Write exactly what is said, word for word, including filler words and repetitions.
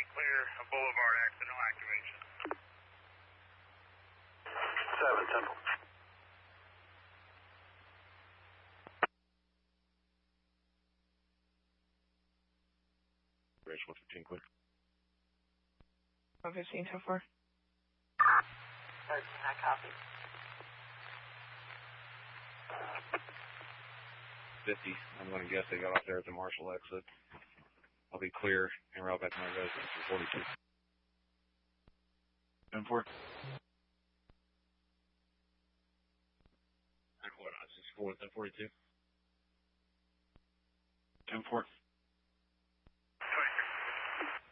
be clear of Boulevard exit, no activation. seven, Temple. Bridge one fifteen, clear. one fifteen, ten four. thirteen, I copy. fifty, I'm going to guess they got off there at the Marshall exit. I'll be clear and route back to my residence for forty-two. ten four. And what, I just four, ten forty-two. ten four.